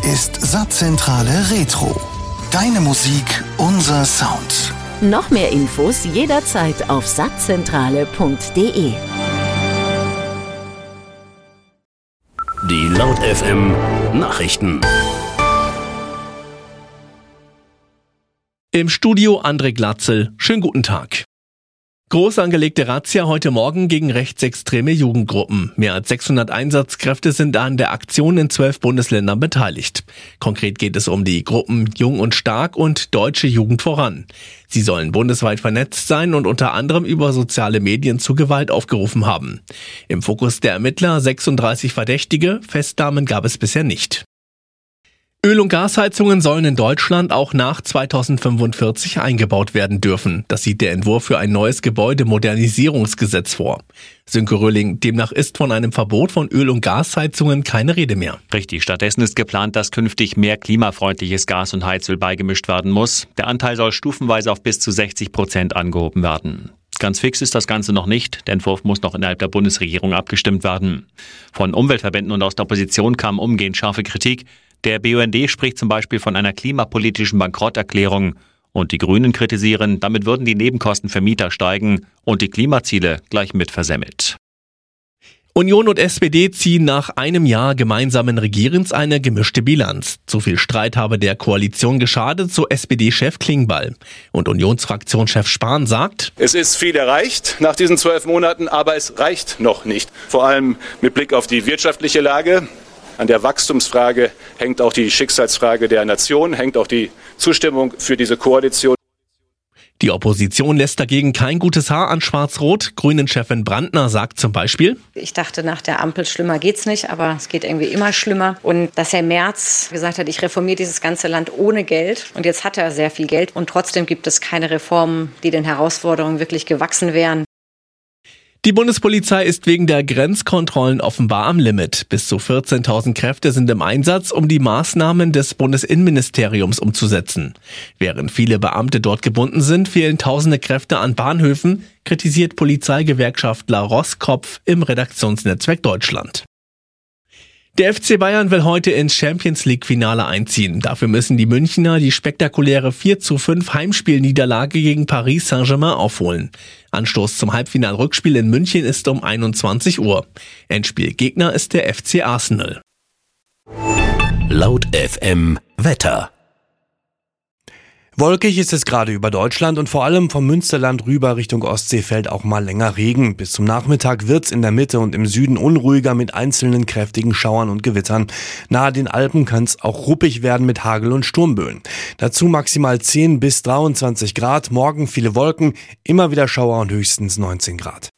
ist Satzzentrale Retro. Deine Musik, unser Sound. Noch mehr Infos jederzeit auf satzzentrale.de. Die Laut FM Nachrichten. Im Studio André Glatzel. Schönen guten Tag. Groß angelegte Razzia heute Morgen gegen rechtsextreme Jugendgruppen. Mehr als 600 Einsatzkräfte sind an der Aktion in 12 Bundesländern beteiligt. Konkret geht es um die Gruppen Jung und Stark und Deutsche Jugend voran. Sie sollen bundesweit vernetzt sein und unter anderem über soziale Medien zu Gewalt aufgerufen haben. Im Fokus der Ermittler 36 Verdächtige, Festnahmen gab es bisher nicht. Öl- und Gasheizungen sollen in Deutschland auch nach 2045 eingebaut werden dürfen. Das sieht der Entwurf für ein neues Gebäudemodernisierungsgesetz vor. Sönke Röhling, demnach ist von einem Verbot von Öl- und Gasheizungen keine Rede mehr. Richtig, stattdessen ist geplant, dass künftig mehr klimafreundliches Gas und Heizöl beigemischt werden muss. Der Anteil soll stufenweise auf bis zu 60% angehoben werden. Ganz fix ist das Ganze noch nicht. Der Entwurf muss noch innerhalb der Bundesregierung abgestimmt werden. Von Umweltverbänden und aus der Opposition kam umgehend scharfe Kritik. Der BUND spricht zum Beispiel von einer klimapolitischen Bankrotterklärung. Und die Grünen kritisieren, damit würden die Nebenkosten für Mieter steigen und die Klimaziele gleich mit versemmelt. Union und SPD ziehen nach einem Jahr gemeinsamen Regierens eine gemischte Bilanz. Zu viel Streit habe der Koalition geschadet, so SPD-Chef Klingbeil. Und Unionsfraktionschef Spahn sagt: Es ist viel erreicht nach diesen 12 Monaten, aber es reicht noch nicht. Vor allem mit Blick auf die wirtschaftliche Lage. An der Wachstumsfrage hängt auch die Schicksalsfrage der Nation, hängt auch die Zustimmung für diese Koalition. Die Opposition lässt dagegen kein gutes Haar an Schwarz-Rot. Grünen-Chefin Brandner sagt zum Beispiel: Ich dachte, nach der Ampel schlimmer geht's nicht, aber es geht irgendwie immer schlimmer. Und dass Herr Merz gesagt hat, ich reformiere dieses ganze Land ohne Geld. Und jetzt hat er sehr viel Geld. Und trotzdem gibt es keine Reformen, die den Herausforderungen wirklich gewachsen wären. Die Bundespolizei ist wegen der Grenzkontrollen offenbar am Limit. Bis zu 14.000 Kräfte sind im Einsatz, um die Maßnahmen des Bundesinnenministeriums umzusetzen. Während viele Beamte dort gebunden sind, fehlen tausende Kräfte an Bahnhöfen, kritisiert Polizeigewerkschaftler Roskopf im Redaktionsnetzwerk Deutschland. Der FC Bayern will heute ins Champions-League-Finale einziehen. Dafür müssen die Münchner die spektakuläre 4:5 Heimspielniederlage gegen Paris Saint-Germain aufholen. Anstoß zum Halbfinal-Rückspiel in München ist um 21 Uhr. Endspielgegner ist der FC Arsenal. Laut FM Wetter. Wolkig ist es gerade über Deutschland und vor allem vom Münsterland rüber Richtung Ostsee fällt auch mal länger Regen. Bis zum Nachmittag wird's in der Mitte und im Süden unruhiger mit einzelnen kräftigen Schauern und Gewittern. Nahe den Alpen kann's auch ruppig werden mit Hagel- und Sturmböen. Dazu maximal 10 bis 23 Grad, morgen viele Wolken, immer wieder Schauer und höchstens 19 Grad.